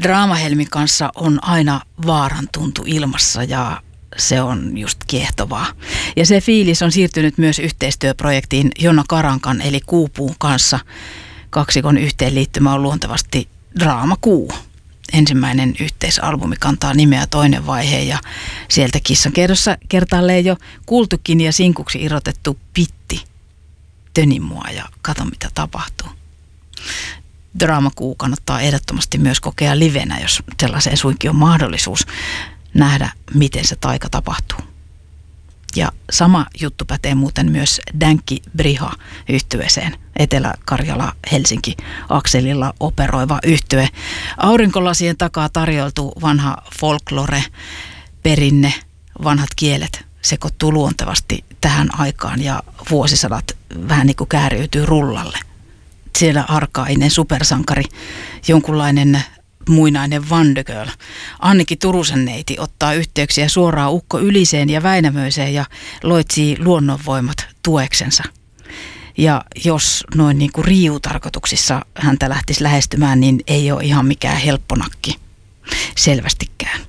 Draamahelmin kanssa on aina vaaran tuntu ilmassa ja se on just kiehtovaa. Ja se fiilis on siirtynyt myös yhteistyöprojektiin Jonna Karankan eli Kuupuun kanssa. Kaksikon yhteenliittymä on luontevasti Draama Kuu. Ensimmäinen yhteisalbumi kantaa nimeä Toinen vaihe ja sieltä Kissan kerrossa kertaalleen jo kuultukin ja sinkuksi irrotettu Pitti. Töni mua ja kato mitä tapahtuu. Draama Kuu kannattaa ehdottomasti myös kokea livenä, jos sellaiseen suinkin on mahdollisuus nähdä, miten se taika tapahtuu. Ja sama juttu pätee muuten myös Dänkki Briha -yhtyeeseen. Etelä-Karjala-Helsinki-akselilla operoiva yhtye. Aurinkolasien takaa tarjoltu vanha folklore-perinne, vanhat kielet sekoittuu luontevasti tähän aikaan ja vuosisadat vähän niin kuin kääriytyy rullalle. Siellä arkainen supersankari, jonkunlainen muinainen Vandegirl. Anniki Turusen neiti ottaa yhteyksiä suoraan Ukko Yliseen ja Väinämöiseen ja loitsii luonnonvoimat tueksensa. Ja jos noin niin kuin riiutarkoituksissa häntä lähtisi lähestymään, niin ei ole ihan mikään helpponakki selvästikään.